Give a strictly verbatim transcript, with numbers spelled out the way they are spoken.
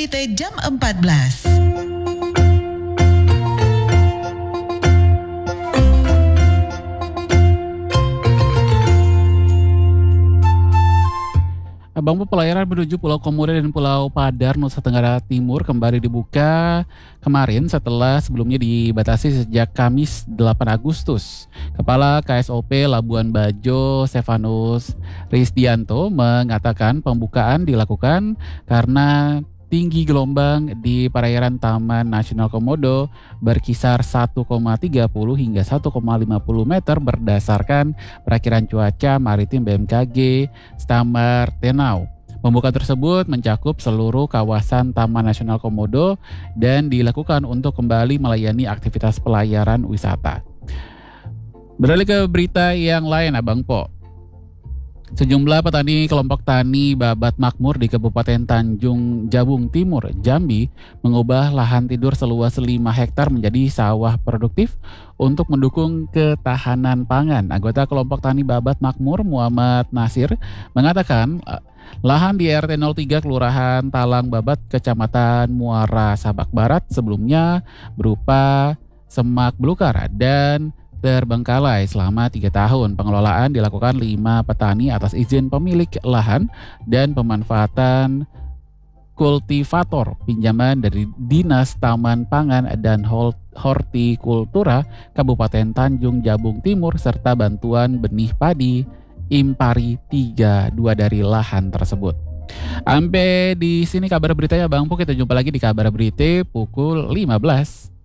berita jam empat belas. Bang Po, pelayaran menuju Pulau Komodo dan Pulau Padar, Nusa Tenggara Timur kembali dibuka kemarin setelah sebelumnya dibatasi sejak Kamis delapan Agustus. Kepala K S O P Labuan Bajo, Stefanus Risdianto, mengatakan pembukaan dilakukan karena tinggi gelombang di perairan Taman Nasional Komodo berkisar satu koma tiga nol hingga satu koma lima nol meter berdasarkan perakiran cuaca maritim B M K G Stammer Tenau. Pembukaan tersebut mencakup seluruh kawasan Taman Nasional Komodo dan dilakukan untuk kembali melayani aktivitas pelayaran wisata. Beralih ke berita yang lain, Abang Po. Sejumlah petani kelompok tani Babat Makmur di Kabupaten Tanjung Jabung Timur, Jambi, mengubah lahan tidur seluas lima hektar menjadi sawah produktif untuk mendukung ketahanan pangan. Anggota kelompok tani Babat Makmur, Muhammad Nasir, mengatakan lahan di R T nol tiga Kelurahan Talang Babat, Kecamatan Muara Sabak Barat sebelumnya berupa semak belukar dan terbengkalai selama tiga tahun. Pengelolaan dilakukan lima petani atas izin pemilik lahan dan pemanfaatan kultivator pinjaman dari Dinas Taman Pangan dan Hortikultura Kabupaten Tanjung Jabung Timur serta bantuan benih padi Impari tiga puluh dua dari lahan tersebut. Sampai di sini kabar beritanya, Bang Po. Kita jumpa lagi di kabar berita pukul lima belas.